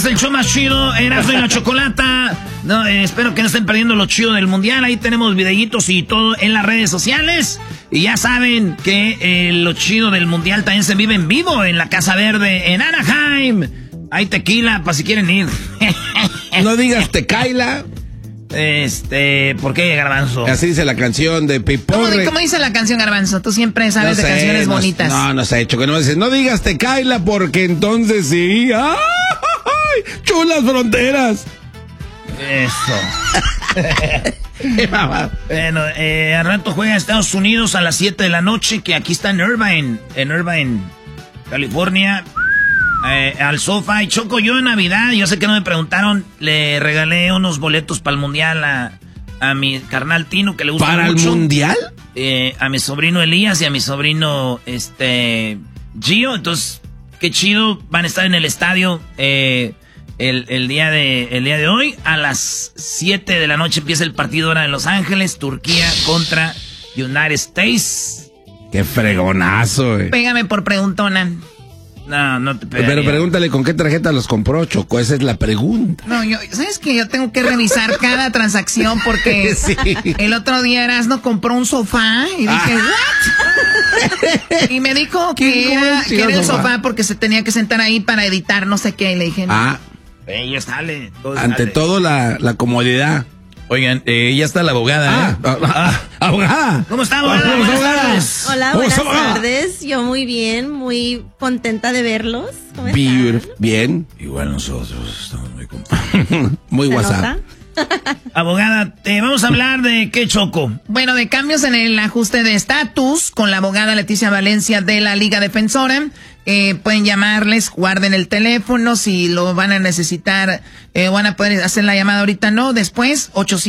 es el show más chido, Erasmo y la Chocolata. No, espero que no estén perdiendo lo chido del mundial. Ahí tenemos videitos y todo en las redes sociales. Y ya saben que lo chido del mundial también se vive en vivo en la Casa Verde en Anaheim. Hay tequila para si quieren ir. No digas tequila. ¿Por qué, Garbanzo? Así dice la canción de Piporre. ¿Cómo dice la canción, Garbanzo? Tú siempre sabes de canciones bonitas. No se ha hecho que no dices, no digas tequila porque entonces sí. ¡Ay! ¡Chulas fronteras! Eso. Bueno, al rato juega Estados Unidos a las 7 de la noche, que aquí está en Irvine, California. Al sofá y Choco, yo en Navidad, yo sé que no me preguntaron, le regalé unos boletos para el mundial a mi carnal Tino, que le gusta ¿Para mucho. el mundial? A mi sobrino Elías y a mi sobrino Gio. Entonces, qué chido, van a estar en el estadio el día de hoy. A las 7 de la noche empieza el partido ahora en Los Ángeles, Turquía contra United States. Qué fregonazo, Pégame por preguntona. No te pegaría. Pero pregúntale con qué tarjeta los compró, Choco, esa es la pregunta. No, ¿sabes qué? Yo tengo que revisar cada transacción porque sí. El otro día Erasmo compró un sofá y dije, ¿what? Y me dijo que era el sofá porque se tenía que sentar ahí para editar no sé qué y le dije, no. Ante todo la comodidad. Oigan, ya está la abogada. Abogada. ¿Cómo está, abogada? Buenas tardes. Hola, buenas tardes. Yo muy bien, muy contenta de verlos. ¿Cómo están? Bien. Igual nosotros estamos muy contentos. Muy WhatsApp. Abogada, vamos a hablar de qué, Choco. Bueno, de cambios en el ajuste de estatus con la abogada Leticia Valencia de la Liga Defensora. Pueden llamarles, guarden el teléfono si lo van a necesitar, van a poder hacer la llamada ahorita, no, después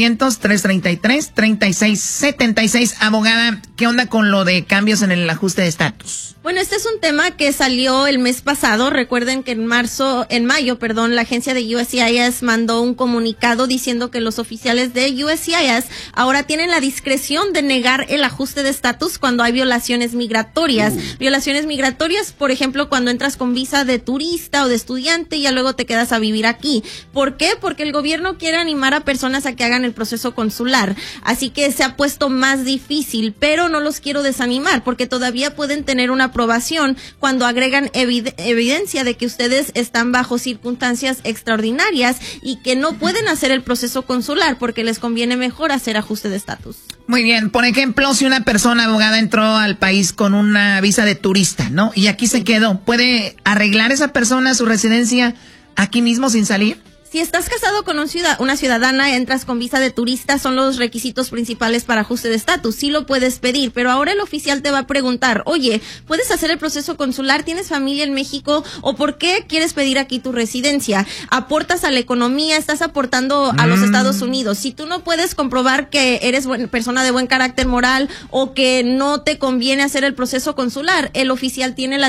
800-333-3676. Abogada, ¿qué onda con lo de cambios en el ajuste de estatus? Bueno, este es un tema que salió el mes pasado. Recuerden que en mayo, la agencia de USCIS mandó un comunicado diciendo que los oficiales de USCIS ahora tienen la discreción de negar el ajuste de estatus cuando hay violaciones migratorias. Violaciones migratorias, por ejemplo, cuando entras con visa de turista o de estudiante y ya luego te quedas a vivir aquí. ¿Por qué? Porque el gobierno quiere animar a personas a que hagan el proceso consular. Así que se ha puesto más difícil, pero no los quiero desanimar porque todavía pueden tener una aprobación cuando agregan evidencia de que ustedes están bajo circunstancias extraordinarias y que no pueden hacer el proceso consular porque les conviene mejor hacer ajuste de estatus. Muy bien, por ejemplo, si una persona, abogada, entró al país con una visa de turista, ¿no? Y aquí se quedó, ¿puede arreglar esa persona su residencia aquí mismo sin salir? Si estás casado con una ciudadana, entras con visa de turista, son los requisitos principales para ajuste de estatus. Sí lo puedes pedir, pero ahora el oficial te va a preguntar, oye, ¿puedes hacer el proceso consular? ¿Tienes familia en México? ¿O por qué quieres pedir aquí tu residencia? ¿Aportas a la economía? ¿Estás aportando a los Estados Unidos? Si tú no puedes comprobar que eres persona de buen carácter moral o que no te conviene hacer el proceso consular, el oficial tiene la